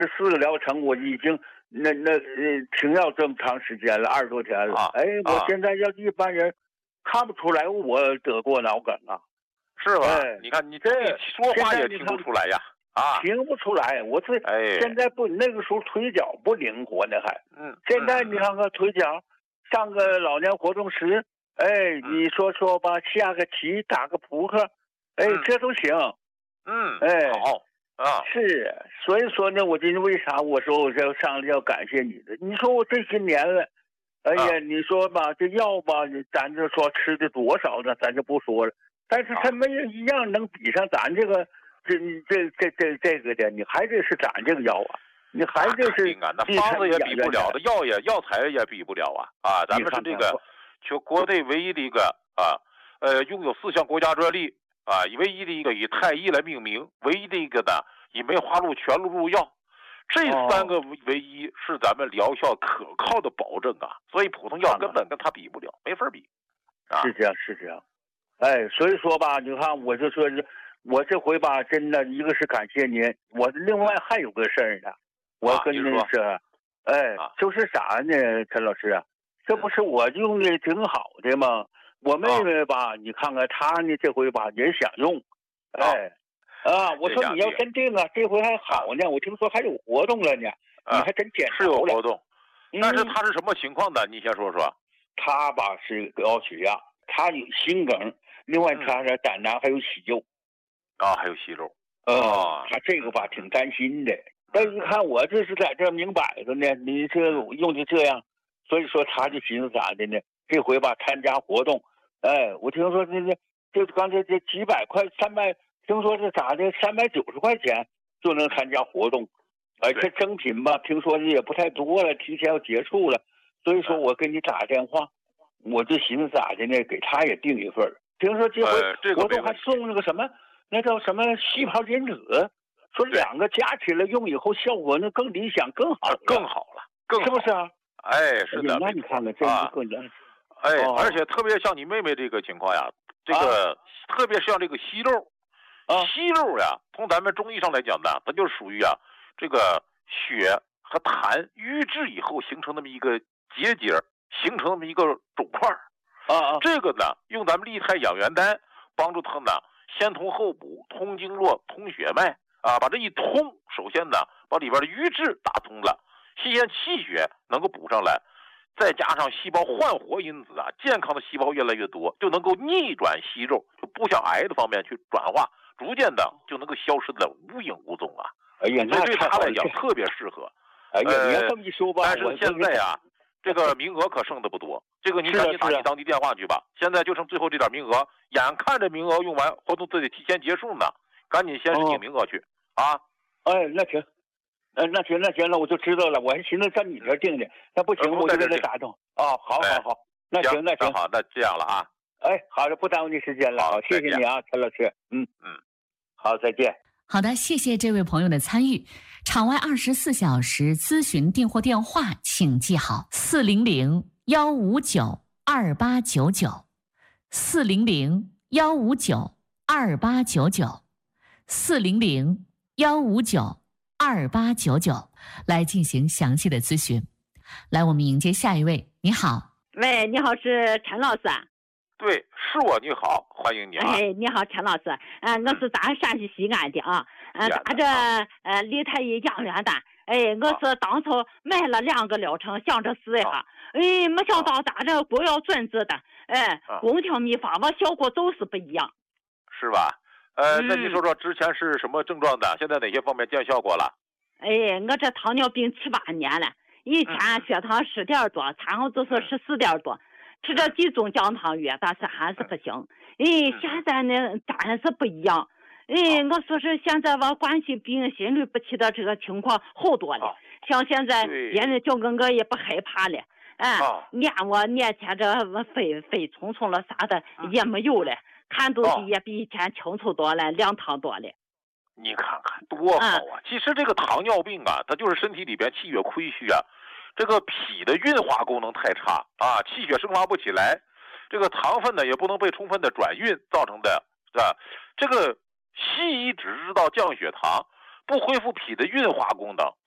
4个疗程我已经停药这么长时间了，20多天了。我现在要一般人看不出来我得过脑梗啊， 是吧？你看你这说话也听不出来呀， 听不出来。我是现在不那个时候腿脚不灵活呢还，现在你看看腿脚，上个老年活动时，你说吧，下个棋打个扑克，这都行。 好。 是，所以说呢，我今天为啥我说我要上来要感谢你的？你说我这些年了，你说吧，这药吧，咱就说吃的多少呢，咱就不说了。但是它没有一样能比上咱这个这个的，你还得是咱这个药啊，你还得是那方子也比不了的，药材也比不了啊！咱们是这个全国内唯一的一个拥有4项国家专利。唯一的一个以太医来命名，唯一的一个呢以梅花鹿全鹿入药，这3个唯一是咱们疗效可靠的保证啊！所以普通药根本跟它比不了，没法比。 是这样，所以说吧，你看我就说，我这回吧，真的一个是感谢您，我另外还有个事儿呢，我跟您说，就是啥呢，陈老师，这不是我用的挺好的吗？我妹妹吧，你看看她呢，这回吧也想用，我说你要真定啊，这回还好呢，我听说还有活动了呢，你还真捡着了。 是有活动，但是她是什么情况的？你先说说。 她吧是高血压，她有心梗，另外她是胆囊还有息肉， 还有息肉， 她这个吧挺担心的，但是看我这是在这明摆着呢，你这用的这样，所以说她就寻思咋的呢？这回吧参加活动。我听说这刚才这几百块300，听说是咋的390块钱就能参加活动，这赠品吧，听说也不太多了，提前要结束了，所以说我给你打电话，我就寻思咋的呢，给他也订一份。听说这回活动还送那个什么，那叫什么细胞因子，说2个加起来用以后效果那更理想，更好了，是不是啊？ 是的。 那你看看这一个人。 而且特别像你妹妹这个情况呀，这个特别像这个息肉，息肉呀，从咱们中医上来讲呢，它就属于这个血和痰瘀滞以后形成那么一个结节，形成那么一个肿块。这个呢，用咱们利泰养元丹帮助它呢，先通后补，通经络，通血脉把这一通，首先呢，把里边的瘀滞打通了，新鲜气血能够补上来。再加上细胞焕活因子健康的细胞越来越多，就能够逆转息肉，就不向癌的方面去转化，逐渐的就能够消失的无影无踪啊！ 那对他来讲特别适合。 你要这么一说吧， 但是现在这个名额可剩的不多，这个您赶紧打你当地电话去吧。现在就剩最后这点名额，眼看着名额用完，活动就得提前结束呢，赶紧先申请名额去那行。那行了，我就知道了。我还寻思在你这订的，那不行，我就给他打通。好，那行， 好，那这样了啊。 好的，不耽误你时间了。好，谢谢你啊，陈老师。好，再见。 好的，谢谢这位朋友的参与。场外24小时咨询订货电话，请记好400-159-2899，400-159-2899，400-159-2899，来进行详细的咨询。来，我们迎接下一位。你好。 喂，你好，是陈老师啊？ 对，是我，你好，欢迎你啊！ 你好，陈老师，我是咱陕西西安的啊，打着利泰医养元丹，我是当初买了2个疗程，想着试一下，没想到咱这国药准字的，功听秘法，我效果就是不一样， 是吧？那你说说之前是什么症状的？现在哪些方面见效果了？ 我这糖尿病7、8年了，以前血糖10点多，餐后就是14点多。吃着几种降糖药，但是还是不行。现在呢，真是不一样。我说是现在我冠心病、心律不齐的这个情况好多了。像现在别人叫我也不害怕了。我年前这肺冲冲了啥的也没有了，看东西也比以前清楚多了，亮堂多了。 你看看多好啊！其实这个糖尿病它就是身体里边气血亏虚这个脾的运化功能太差气血生发不起来，这个糖分呢也不能被充分的转运造成的这个西医只知道降血糖，不恢复脾的运化功能，